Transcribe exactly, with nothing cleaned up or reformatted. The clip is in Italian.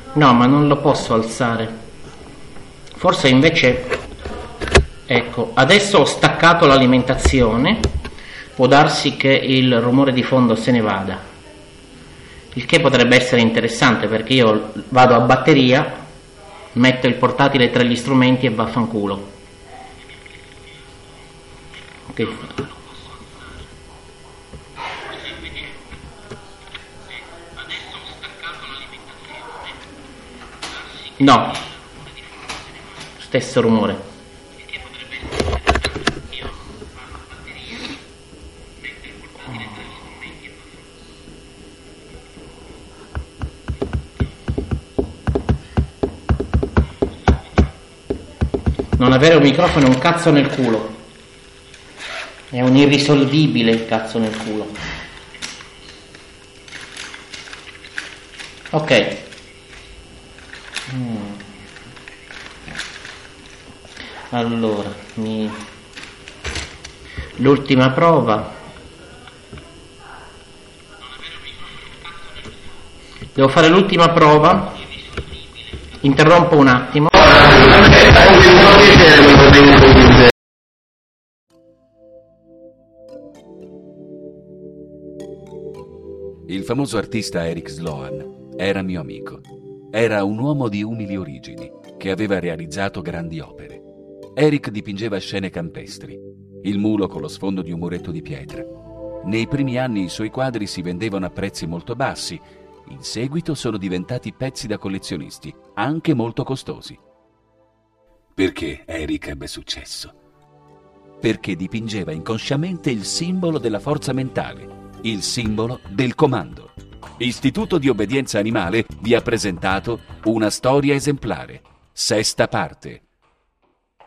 No, ma non lo posso alzare. Forse invece... Ecco, adesso ho staccato l'alimentazione. Può darsi che il rumore di fondo se ne vada. Il che potrebbe essere interessante, perché io vado a batteria, metto il portatile tra gli strumenti e vaffanculo. Ok. No, stesso rumore. Non avere un microfono è un cazzo nel culo. È un irrisolvibile cazzo nel culo. Ok. Mm. Allora, mi... l'ultima prova. Devo fare l'ultima prova. Interrompo un attimo. Il famoso artista Eric Sloan era mio amico. Era un uomo di umili origini che aveva realizzato grandi opere. Eric dipingeva scene campestri, il mulo con lo sfondo di un muretto di pietra. Nei primi anni i suoi quadri si vendevano a prezzi molto bassi. In seguito sono diventati pezzi da collezionisti, anche molto costosi. Perché Eric ebbe successo? Perché dipingeva inconsciamente il simbolo della forza mentale, il simbolo del comando. Istituto di Obbedienza Animale vi ha presentato una storia esemplare. Sesta parte.